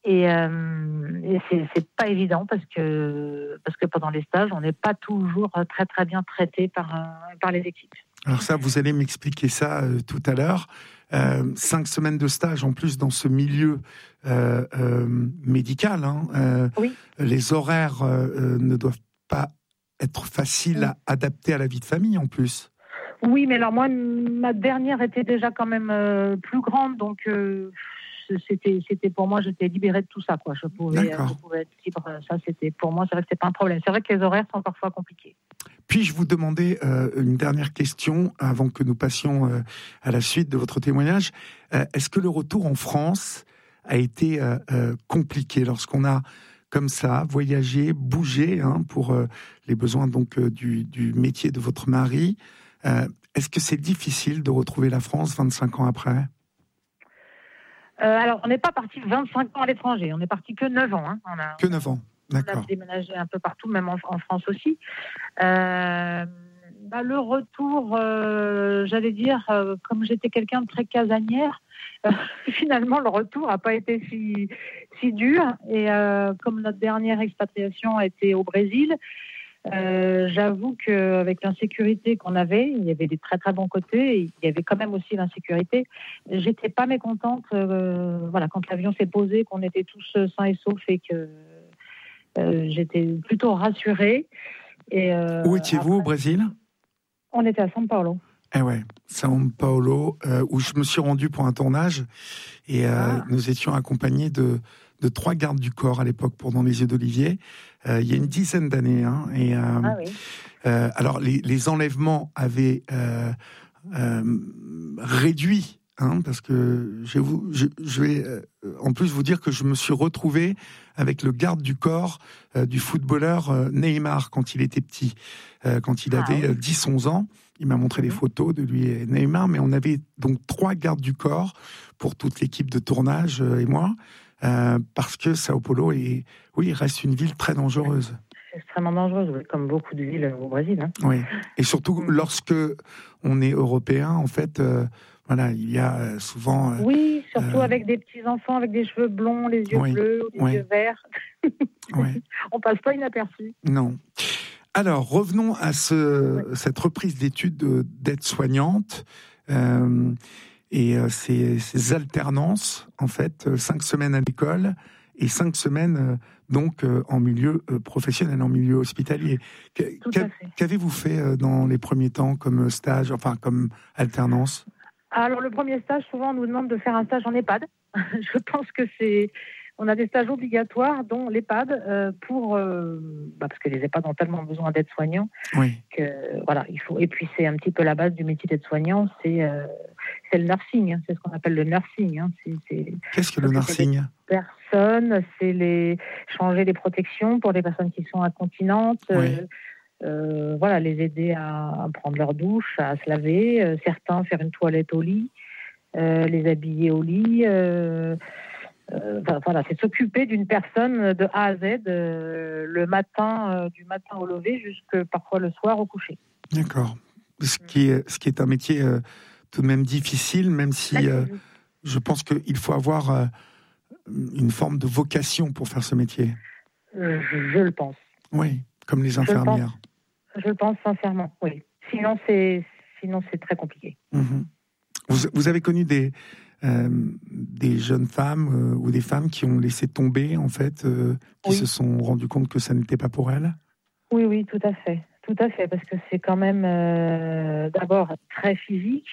Et c'est pas évident parce que pendant les stages, on n'est pas toujours très très bien traité par les équipes. Alors ça, vous allez m'expliquer ça tout à l'heure. 5 semaines de stage en plus dans ce milieu médical. Oui. Les horaires ne doivent pas être faciles à adapter à la vie de famille en plus. Oui, mais alors moi, ma dernière était déjà quand même plus grande, donc c'était pour moi, j'étais libérée de tout ça, quoi. Je pouvais être libre. Ça, c'était pour moi, c'est vrai que c'est pas un problème. C'est vrai que les horaires sont parfois compliqués. Puis-je vous demander une dernière question avant que nous passions à la suite de votre témoignage. Est-ce que le retour en France a été compliqué lorsqu'on a comme ça voyagé, bougé pour les besoins donc du métier de votre mari? Est-ce que c'est difficile de retrouver la France 25 ans après? Alors, on n'est pas parti 25 ans à l'étranger. On n'est parti que 9 ans. Que 9 ans, d'accord. On a déménagé un peu partout, même en France aussi. Le retour, j'allais dire, comme j'étais quelqu'un de très casanière, finalement, le retour n'a pas été si dur. Et comme notre dernière expatriation a été au Brésil, j'avoue qu'avec l'insécurité qu'on avait, il y avait des très très bons côtés, et il y avait quand même aussi l'insécurité. J'étais pas mécontente, quand l'avion s'est posé, qu'on était tous sains et saufs et que j'étais plutôt rassurée. Et, où étiez-vous au Brésil? On était à São Paulo. Eh ouais, São Paulo, où je me suis rendu pour un tournage, et nous étions accompagnés de 3 gardes du corps à l'époque pour Dans les yeux d'Olivier, il y a une dizaine d'années. Alors les enlèvements avaient réduit, parce que je vais en plus vous dire que je me suis retrouvé avec le garde du corps du footballeur Neymar quand il était petit, quand il avait 10-11 ans. Il m'a montré des photos de lui et Neymar, mais on avait donc 3 gardes du corps pour toute l'équipe de tournage et moi, parce que Sao Paulo reste une ville très dangereuse. Extrêmement dangereuse, comme beaucoup de villes au Brésil. Oui, et surtout lorsque on est européen, en fait, il y a souvent... oui, surtout avec des petits-enfants, avec des cheveux blonds, les yeux bleus, les yeux verts. On passe pas inaperçu. Non. Alors, revenons à cette reprise d'études d'aide-soignante et ces alternances, en fait, 5 semaines à l'école et 5 semaines en milieu professionnel, en milieu hospitalier. Qu'avez-vous fait dans les premiers temps comme stage, comme alternance? Alors, le premier stage, souvent, on nous demande de faire un stage en EHPAD. Je pense que on a des stages obligatoires, dont l'EHPAD, parce que les EHPAD ont tellement besoin d'aides-soignants il faut. Et puis c'est un petit peu la base du métier d'aide-soignant, c'est le nursing, c'est ce qu'on appelle le nursing. Qu'est-ce que le nursing? C'est changer les protections pour les personnes qui sont incontinentes. Les aider à prendre leur douche, à se laver, certains faire une toilette au lit, les habiller au lit. C'est s'occuper d'une personne de A à Z, le matin, du matin au lever, jusque parfois le soir au coucher. D'accord. Ce qui est un métier tout de même difficile, même si je pense qu'il faut avoir une forme de vocation pour faire ce métier. Je le pense. Oui, comme les infirmières. Je pense sincèrement, oui. Sinon, c'est très compliqué. Mmh. Vous avez connu des jeunes femmes ou des femmes qui ont laissé tomber, en fait, qui se sont rendues compte que ça n'était pas pour elles? Oui, tout à fait. Tout à fait, parce que c'est quand même d'abord très physique.